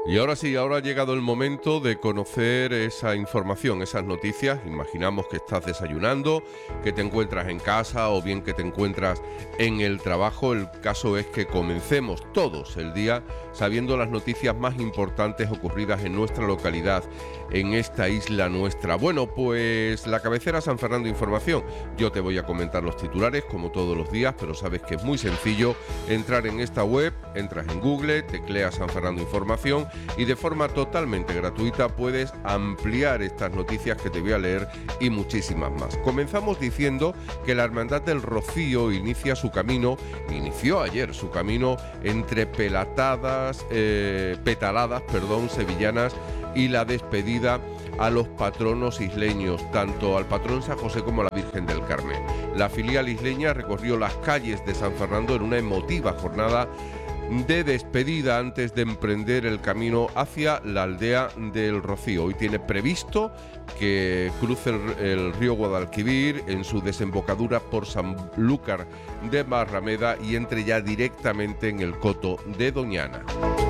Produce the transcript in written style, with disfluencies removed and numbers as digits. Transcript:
Y ahora sí, ahora ha llegado el momento de conocer esa información, esas noticias. Imaginamos que estás desayunando, que te encuentras en casa o bien que te encuentras en el trabajo. El caso es que comencemos todos el día sabiendo las noticias más importantes ocurridas en nuestra localidad, en esta isla nuestra. Bueno, pues la cabecera San Fernando Información. Yo te voy a comentar los titulares como todos los días, pero sabes que es muy sencillo entrar en esta web, entras en Google, tecleas San Fernando Información y de forma totalmente gratuita puedes ampliar estas noticias que te voy a leer y muchísimas más. Comenzamos diciendo que la Hermandad del Rocío inició ayer su camino entre petaladas, sevillanas y la despedida a los patronos isleños, tanto al patrón San José como a la Virgen del Carmen. La filial isleña recorrió las calles de San Fernando en una emotiva jornada de despedida antes de emprender el camino hacia la aldea del Rocío. Hoy tiene previsto que cruce el río Guadalquivir en su desembocadura por Sanlúcar de Barrameda y entre ya directamente en el coto de Doñana.